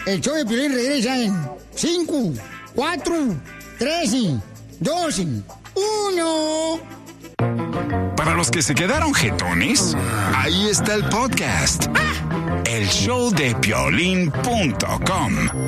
El show de Piolín regresa en 5, 4, 3, 2, 1. Para los que se quedaron jetones, ahí está el podcast. El showdepiolín.com